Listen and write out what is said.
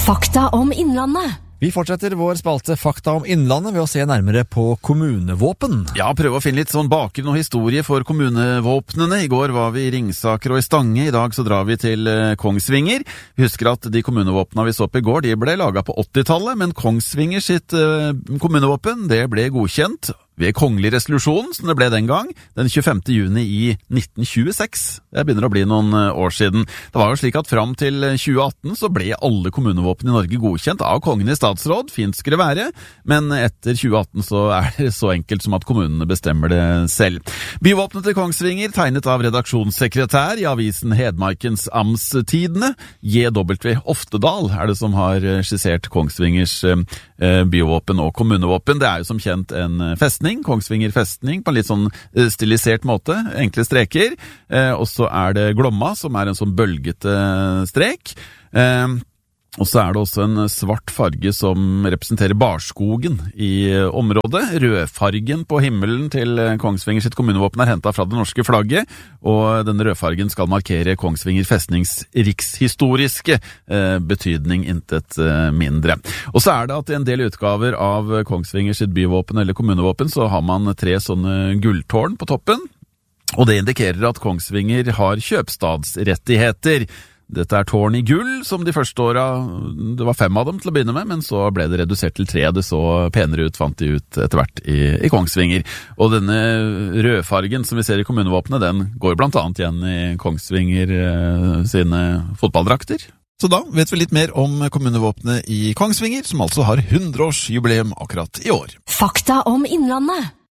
Fakta om Innlandet. Vi fortsetter vår spalte Fakta om Innlandet ved å se nærmere på kommunevåpen. Ja, prøve å finne litt sånn bakgrunn og historie for kommunevåpnene. I går var vi i Ringsaker og i Stange. I dag så drar vi til Kongsvinger. Vi husker at de kommunevåpnene vi så på i går, de ble laget på 80-tallet, men Kongsvinger sitt kommunevåpen, det ble godkjent ved kongelig resolusjon, som det ble den gang, den 25. juni i 1926. Det begynner å bli noen år siden. Det var jo slik at fram til 2018 så ble alle kommunevåpen i Norge godkjent av kongen i statsråd, fint skulle det være, men etter 2018 så er det så enkelt som at kommunene bestemmer det selv. Byvåpenet til Kongsvinger, tegnet av redaksjonssekretær i avisen Hedmarkens Amtstidende, J.W. Oftedal er det som har skissert Kongsvingers byvåpen og kommunevåpen. Det er jo som kjent en festning, Kongsvinger festning, på en litt sånn stilisert måte, enkle streker, og så er det Glomma, som er en sånn bølgete strek, og så er det også en svart farge som representerer barskogen i området. Rødfargen på himmelen til Kongsvinger sitt kommunevåpen er hentet fra det norske flagget, og denne rødfargen skal markere Kongsvinger festnings rikshistoriske betydning, intet mindre. Og så er det at i en del utgaver av Kongsvinger sitt byvåpen eller kommunevåpen så har man 3 sånne gulltårn på toppen, og det indikerer at Kongsvinger har kjøpstadsrettigheter. Dette er tårn i gull, som de første åra, det var 5 av dem til å begynne med, men så ble det redusert til 3, det så penere ut, fant de ut etter hvert i Kongsvinger. Og denne rødfargen som vi ser i kommunevåpenet, den går blant annet igjen i Kongsvinger sine fotballdrakter. Så da vet vi litt mer om kommunevåpenet i Kongsvinger, som altså har 100-årsjubileum akkurat i år. Fakta om Innlandet.